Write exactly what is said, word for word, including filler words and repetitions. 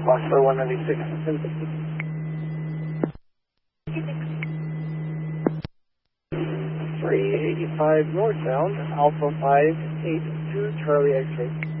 Foxtrot one ninety-six. three eighty-five northbound, Alpha five eight two Charlie X-ray.